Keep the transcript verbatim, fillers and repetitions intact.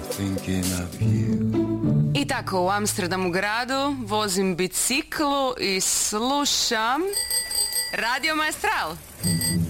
thinking of you. I tako u Amsterdamu gradu vozim biciklu i slušam Radio Maestral.